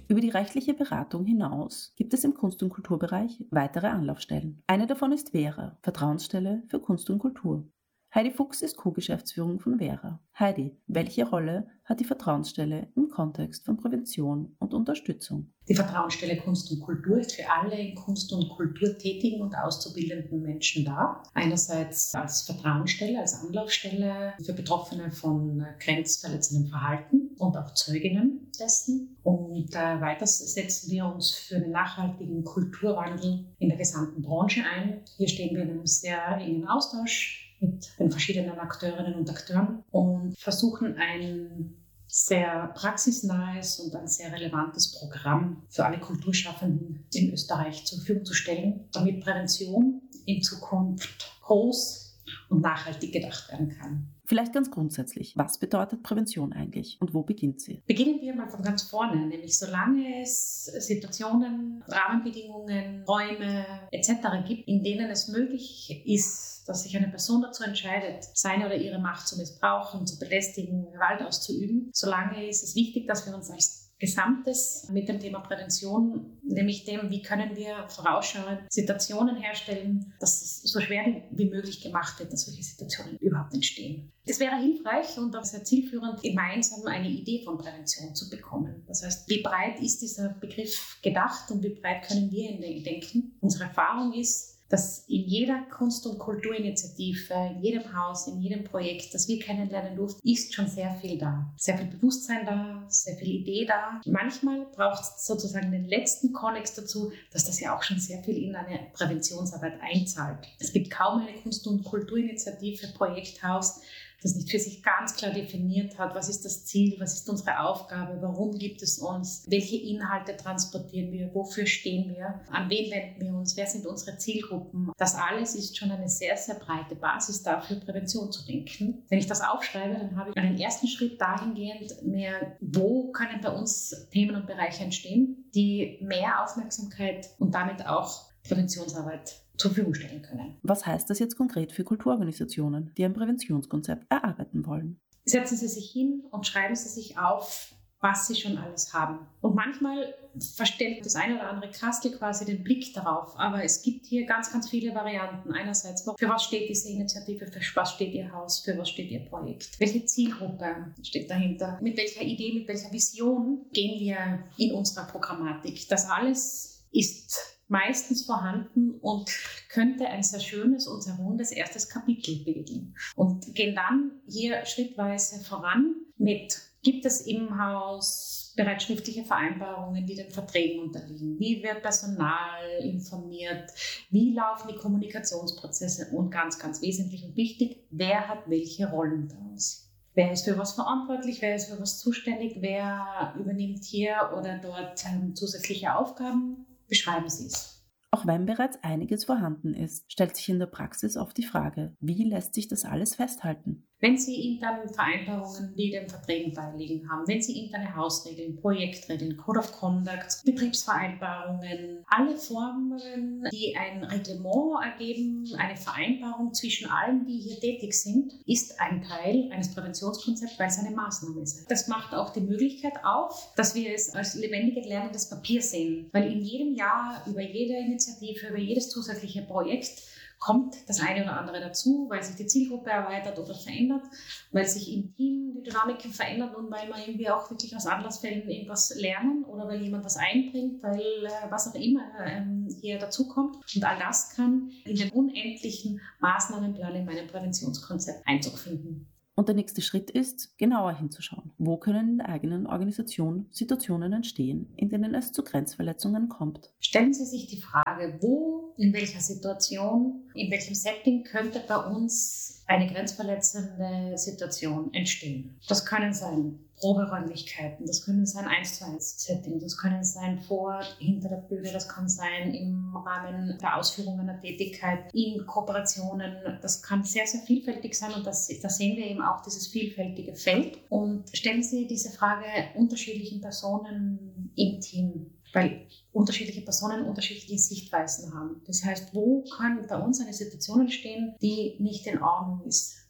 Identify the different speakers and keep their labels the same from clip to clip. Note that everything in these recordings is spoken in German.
Speaker 1: Über die rechtliche Beratung hinaus gibt es im Kunst- und Kulturbereich weitere Anlaufstellen. Eine davon ist Vera, Vertrauensstelle für Kunst und Kultur. Heidi Fuchs ist Co-Geschäftsführung von Vera. Heidi, welche Rolle hat die Vertrauensstelle im Kontext von Prävention und Unterstützung?
Speaker 2: Die Vertrauensstelle Kunst und Kultur ist für alle in Kunst und Kultur tätigen und auszubildenden Menschen da. Einerseits als Vertrauensstelle, als Anlaufstelle für Betroffene von grenzverletzendem Verhalten und auch Zeuginnen dessen. Und weiter setzen wir uns für den nachhaltigen Kulturwandel in der gesamten Branche ein. Hier stehen wir in einem sehr engen Austausch mit den verschiedenen Akteurinnen und Akteuren und versuchen ein sehr praxisnahes und ein sehr relevantes Programm für alle Kulturschaffenden in Österreich zur Verfügung zu stellen, damit Prävention in Zukunft groß und nachhaltig gedacht werden kann.
Speaker 1: Vielleicht ganz grundsätzlich, was bedeutet Prävention eigentlich und wo beginnt sie?
Speaker 2: Beginnen wir mal von ganz vorne, nämlich solange es Situationen, Rahmenbedingungen, Räume etc. gibt, in denen es möglich ist, dass sich eine Person dazu entscheidet, seine oder ihre Macht zu missbrauchen, zu belästigen, Gewalt auszuüben, solange ist es wichtig, dass wir uns als Gesamtes mit dem Thema Prävention, nämlich dem, wie können wir vorausschauend Situationen herstellen, dass es so schwer wie möglich gemacht wird, dass solche Situationen überhaupt entstehen. Es wäre hilfreich und auch sehr zielführend, gemeinsam eine Idee von Prävention zu bekommen. Das heißt, wie breit ist dieser Begriff gedacht und wie breit können wir ihn denken? Unsere Erfahrung ist, dass in jeder Kunst- und Kulturinitiative, in jedem Haus, in jedem Projekt, das wir kennenlernen durften, ist schon sehr viel da. Sehr viel Bewusstsein da, sehr viel Idee da. Manchmal braucht es sozusagen den letzten Konnex dazu, dass das ja auch schon sehr viel in eine Präventionsarbeit einzahlt. Es gibt kaum eine Kunst- und Kulturinitiative, Projekthaus, das nicht für sich ganz klar definiert hat, was ist das Ziel, was ist unsere Aufgabe, warum gibt es uns, welche Inhalte transportieren wir, wofür stehen wir, an wen wenden wir uns, wer sind unsere Zielgruppen. Das alles ist schon eine sehr, sehr breite Basis dafür, Prävention zu denken. Wenn ich das aufschreibe, dann habe ich einen ersten Schritt dahingehend mehr, wo können bei uns Themen und Bereiche entstehen, die mehr Aufmerksamkeit und damit auch Präventionsarbeit zur Verfügung stellen können.
Speaker 1: Was heißt das jetzt konkret für Kulturorganisationen, die ein Präventionskonzept erarbeiten wollen?
Speaker 2: Setzen Sie sich hin und schreiben Sie sich auf, was Sie schon alles haben. Und manchmal verstellt das eine oder andere Kastel quasi den Blick darauf. Aber es gibt hier ganz, ganz viele Varianten. Einerseits, für was steht diese Initiative, für was steht Ihr Haus, für was steht Ihr Projekt? Welche Zielgruppe steht dahinter? Mit welcher Idee, mit welcher Vision gehen wir in unserer Programmatik? Das alles ist meistens vorhanden und könnte ein sehr schönes und sehr rundes erstes Kapitel bilden. Und gehen dann hier schrittweise voran mit, gibt es im Haus bereits schriftliche Vereinbarungen, die den Verträgen unterliegen? Wie wird Personal informiert? Wie laufen die Kommunikationsprozesse? Und ganz, ganz wesentlich und wichtig, wer hat welche Rollen bei uns? Wer ist für was verantwortlich? Wer ist für was zuständig? Wer übernimmt hier oder dort zusätzliche Aufgaben? Beschreiben Sie es.
Speaker 1: Auch wenn bereits einiges vorhanden ist, stellt sich in der Praxis oft die Frage, wie lässt sich das alles festhalten?
Speaker 2: Wenn Sie interne Vereinbarungen, die den Verträgen beiliegen haben, wenn Sie interne Hausregeln, Projektregeln, Code of Conduct, Betriebsvereinbarungen, alle Formen, die ein Reglement ergeben, eine Vereinbarung zwischen allen, die hier tätig sind, ist ein Teil eines Präventionskonzepts, weil es eine Maßnahme ist. Das macht auch die Möglichkeit auf, dass wir es als lebendiges lernendes Papier sehen, weil in jedem Jahr über jede Initiative, über jedes zusätzliche Projekt kommt das eine oder andere dazu, weil sich die Zielgruppe erweitert oder verändert, weil sich im Team die Dynamiken verändern und weil man irgendwie auch wirklich aus Anlassfällen irgendwas lernen oder weil jemand was einbringt, weil was auch immer hier dazukommt. Und all das kann in den unendlichen Maßnahmenplan in meinem Präventionskonzept Einzug finden.
Speaker 1: Und der nächste Schritt ist, genauer hinzuschauen. Wo können in der eigenen Organisation Situationen entstehen, in denen es zu Grenzverletzungen kommt?
Speaker 2: Stellen Sie sich die Frage, wo, in welcher Situation, in welchem Setting könnte bei uns eine grenzverletzende Situation entstehen? Das können sein Proberäumlichkeiten, das können sein 1:1-Setting, das können sein hinter der Bühne, das kann sein im Rahmen der Ausführung einer Tätigkeit, in Kooperationen. Das kann sehr, sehr vielfältig sein und da sehen wir eben auch dieses vielfältige Feld. Und stellen Sie diese Frage unterschiedlichen Personen im Team, weil unterschiedliche Personen unterschiedliche Sichtweisen haben. Das heißt, wo kann bei uns eine Situation entstehen, die nicht in Ordnung ist?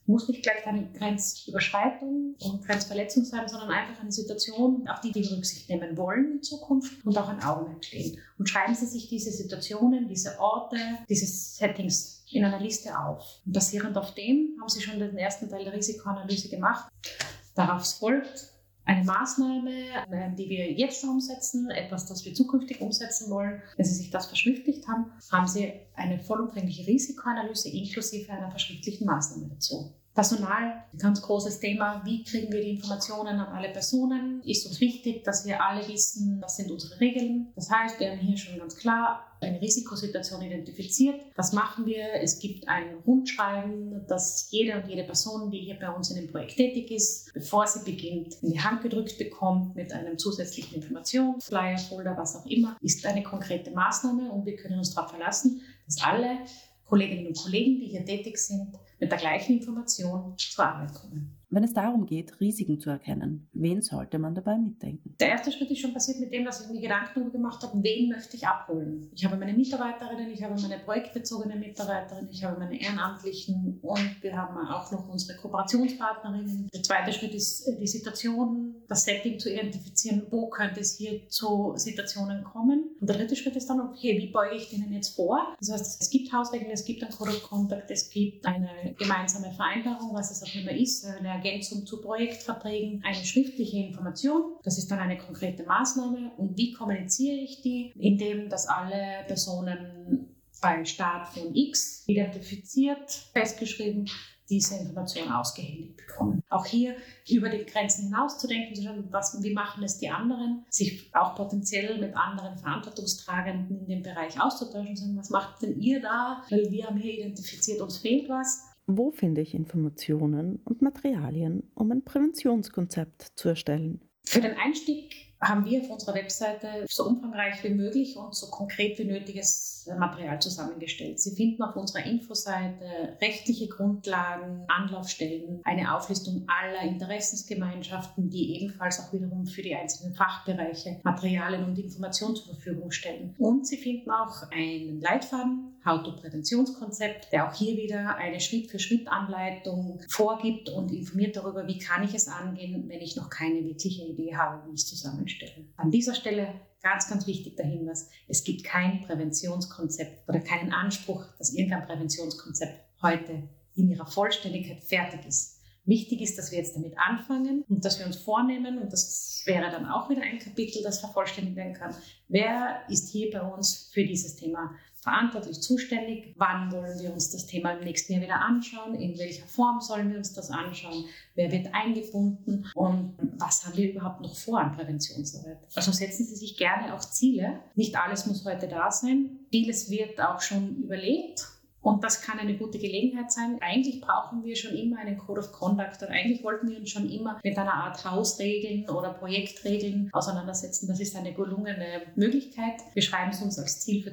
Speaker 2: Muss nicht gleich eine Grenzüberschreitung und Grenzverletzung sein, sondern einfach eine Situation, auf die wir Rücksicht nehmen wollen in Zukunft und auch ein Augenmerk legen. Und schreiben Sie sich diese Situationen, diese Orte, diese Settings in einer Liste auf. Und basierend auf dem haben Sie schon den ersten Teil der Risikoanalyse gemacht. Darauf folgt eine Maßnahme, die wir jetzt schon umsetzen, etwas, das wir zukünftig umsetzen wollen. Wenn Sie sich das verschriftlicht haben, haben Sie eine vollumfängliche Risikoanalyse inklusive einer verschriftlichten Maßnahme dazu. Personal, ein ganz großes Thema. Wie kriegen wir die Informationen an alle Personen? Ist uns wichtig, dass wir alle wissen, was sind unsere Regeln. Das heißt, wir haben hier schon ganz klar eine Risikosituation identifiziert. Was machen wir? Es gibt ein Rundschreiben, das jede und jede Person, die hier bei uns in dem Projekt tätig ist, bevor sie beginnt, in die Hand gedrückt bekommt mit einem zusätzlichen Informationsflyer, Folder, was auch immer, ist eine konkrete Maßnahme und wir können uns darauf verlassen, dass alle Kolleginnen und Kollegen, die hier tätig sind, mit der gleichen Information zur Arbeit kommen.
Speaker 1: Wenn es darum geht, Risiken zu erkennen, wen sollte man dabei mitdenken?
Speaker 2: Der erste Schritt ist schon passiert mit dem, dass ich mir Gedanken darüber gemacht habe, wen möchte ich abholen. Ich habe meine Mitarbeiterinnen, ich habe meine projektbezogene Mitarbeiterin, ich habe meine Ehrenamtlichen und wir haben auch noch unsere Kooperationspartnerinnen. Der zweite Schritt ist die Situation, das Setting zu identifizieren, wo könnte es hier zu Situationen kommen. Und der dritte Schritt ist dann, okay, wie beuge ich denen jetzt vor? Das heißt, es gibt Hausregeln, es gibt ein Code of Conduct, es gibt eine gemeinsame Vereinbarung, was es auch immer ist, eine Ergänzung zu Projektverträgen, eine schriftliche Information. Das ist dann eine konkrete Maßnahme. Und wie kommuniziere ich die? Indem, dass alle Personen bei Start von X identifiziert, festgeschrieben, diese Information ausgehändigt bekommen. Auch hier über die Grenzen hinaus zu denken, zu schauen, wie machen es die anderen, sich auch potenziell mit anderen Verantwortungstragenden in dem Bereich auszutauschen, sagen, was macht denn ihr da? Weil wir haben hier identifiziert, uns fehlt was.
Speaker 1: Wo finde ich Informationen und Materialien, um ein Präventionskonzept zu erstellen?
Speaker 2: Für den Einstieg haben wir auf unserer Webseite so umfangreich wie möglich und so konkret wie nötiges Material zusammengestellt. Sie finden auf unserer Infoseite rechtliche Grundlagen, Anlaufstellen, eine Auflistung aller Interessensgemeinschaften, die ebenfalls auch wiederum für die einzelnen Fachbereiche Materialien und Informationen zur Verfügung stellen. Und Sie finden auch einen Leitfaden, How-to-Präventionskonzept, der auch hier wieder eine Schritt-für-Schritt-Anleitung vorgibt und informiert darüber, wie kann ich es angehen, wenn ich noch keine wirkliche Idee habe, wie ich es zusammenstelle. An dieser Stelle ganz, ganz wichtig der Hinweis, es gibt kein Präventionskonzept oder keinen Anspruch, dass irgendein Präventionskonzept heute in ihrer Vollständigkeit fertig ist. Wichtig ist, dass wir jetzt damit anfangen und dass wir uns vornehmen, und das wäre dann auch wieder ein Kapitel, das vervollständigt werden kann. Wer ist hier bei uns für dieses Thema verantwortlich, zuständig? Wann wollen wir uns das Thema im nächsten Jahr wieder anschauen? In welcher Form sollen wir uns das anschauen? Wer wird eingebunden? Und was haben wir überhaupt noch vor an Präventionsarbeit? Also setzen Sie sich gerne auch Ziele. Nicht alles muss heute da sein. Vieles wird auch schon überlegt. Und das kann eine gute Gelegenheit sein. Eigentlich brauchen wir schon immer einen Code of Conduct und eigentlich wollten wir uns schon immer mit einer Art Hausregeln oder Projektregeln auseinandersetzen. Das ist eine gelungene Möglichkeit. Wir schreiben es uns als Ziel für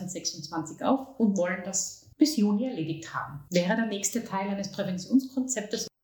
Speaker 2: 2026 auf und wollen das bis Juni erledigt haben. Wäre der nächste Teil eines Präventionskonzeptes.